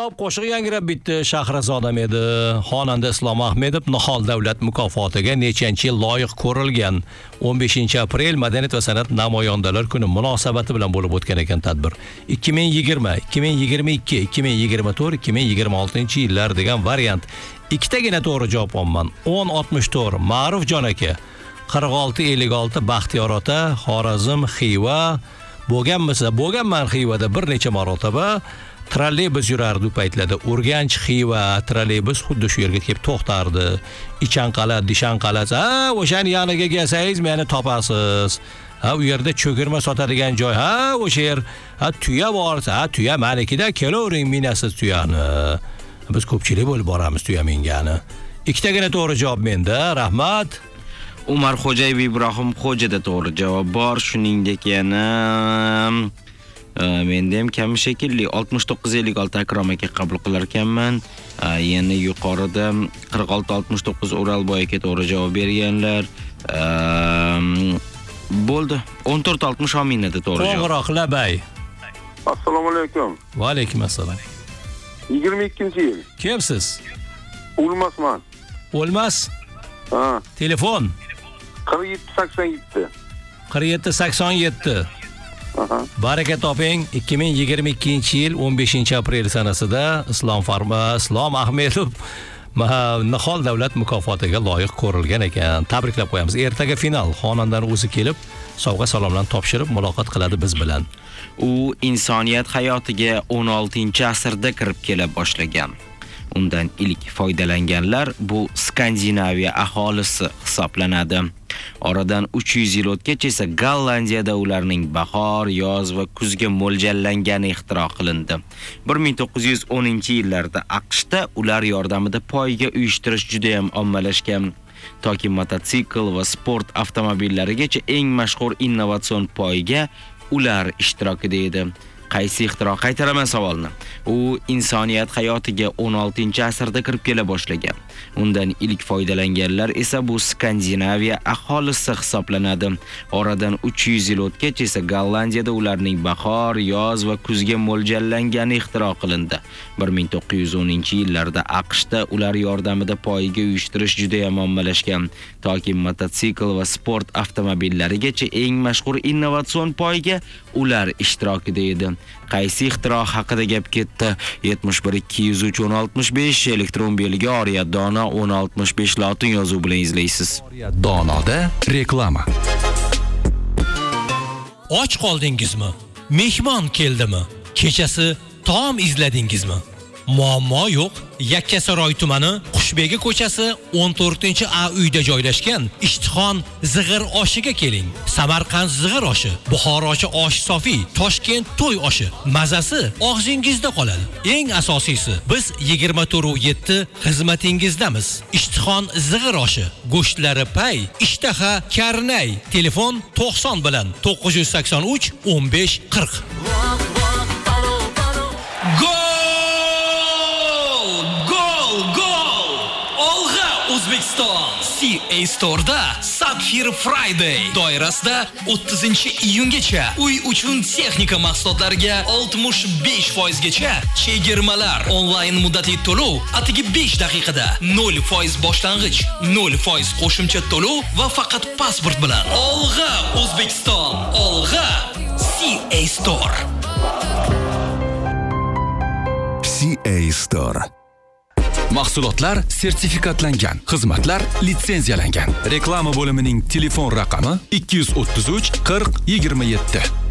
Xo'p, qo'shiq yangrab bitdi. Shahrazodam edi. Xonanda Islom Ahmedov Nihol davlat mukofotiga nechanchi yil loyiq ko'rilgan. 15-aprel Madaniyat va san'at namoyandalari kuni munosabati bilan bo'lib o'tgan ekan tadbir. 2020, 2022, 2024, 2026-yillar degan variant. Ikkitagina to'g'ri javob olman. 1064 Ma'rufjon aka. 4656 Baxtiyor ota, Xorazm, Xiva. Bo'lganman Xivada bir necha marotaba. Trolleybus yurardi u paytlarda. Urganch, Xiva, trolleybus xuddi shu yerga kelib to'xtardi. Ichanqala, Dishanqala, o'shani yoniga kelsangiz meni topasiz. U yerda cho'kirma sotadigan joy. O'sha yer. Tuya bor, tuya manikida kelavering minasiz tuyani. Biz ko'pchilik bo'lib boramiz tuya mingani. Ikkitagina to'g'ri javob menda. Rahmat. Umar Xo'jayev Ibrohim Xo'jada to'g'ri javob bor. Shuningdek yana menda ham kam shekilli 6956 Akrom aka qabul qilar ekanman. Yana yuqorida 4669 O'ralboy aka to'g'ri javob berganlar. Bo'ldi. 1460 Ominada to'g'ri javob. Qo'ng'iroq labay. Assalomu alaykum. Va alaykum assalom. 22-yil. Kimsiz? O'lmasman. O'lmas? Ha. Telefon 4787. 4787. Aha. Baraka toping. 2022-yil 15-aprel sanasida Islom Ahmedov Nihol davlat mukofotiga loyiq ko'rilgan ekan. Tabriklab qo'yamiz. Ertaga final. Xonandaning o'zi kelib, sovg'a salomlarni topshirib muloqot qiladi biz bilan. U insoniyat hayotiga 16-asrda kirib kela boshlagan. Undan ilk foydalanganlar bu Skandinaviya aholisi hisoblanadi. Oradan 300 yil o'tgach esa Gollandiyada ularning bahor, yoz va kuzga mo'ljallangani ixtiro qilindi. 1910-yillarda AQShda ular yordamida poyga uyushtirish juda ham ommalashgan. Toki mototsikl va sport avtomobillarigacha eng mashhur innovatsion poyga ular ishtirokida edi. Qaysi ixtiro? Qaytaraman savolni. U insoniyat hayotiga 16-asrda kirib kela boshlagan. Undan ilk foydalanganlar esa bu Skandinaviya aholisi hisoblanadi. Oradan 300 yil o'tgach esa Gollandiyada ularning bahor, yoz va kuzga mo'ljallangani ixtiro qilindi. 1910-yillarda AQShda ular yordamida poyga uyushtirish juda ham ommalashgan. Toki mototsikl va sport avtomobillarigacha eng mashhur innovatsion poyga ular ishtirokida edi. Qaysi ixtiro haqida gap ketdi? 71 203 1065 elektron belgi Oriyat Dono 1065 lotin yozuv bilan izlaysiz. Donoda reklama. Och qoldingizmi? Mehmon keldimi? Kechasi taom izladingizmi? Muammo yo'q. Yakkasaroy tumani Qushbegi ko'chasi 14-A uyda joylashgan Ishtixon zig'ir oshiga keling. Samarqand zig'ir oshi, Buxorochi osh sofi, Toshkent to'y oshi. Mazasi og'zingizda qoladi. Eng asosiysi, biz 24/7 xizmatingizdamiz. Ishtixon zig'ir oshi, go'shtlari pay, ishtaha karnay. Telefon 90 bilan 983 15 40. O'zbekiston CA Store'da Sapphire Friday doirasida 30-iyungacha uy uchun texnika mahsulotlariga 65%gacha chegirmalar, onlayn muddatli to'lov atigi 5 daqiqada, 0% boshlang'ich, 0% qo'shimcha to'lov va faqat pasport bilan. Olg'a O'zbekiston, olg'a CA Store. CA Store. Mahsulotlar sertifikatlangan, xizmatlar litsenziyalangan. Reklama bo'limining telefon raqami 233 40 27.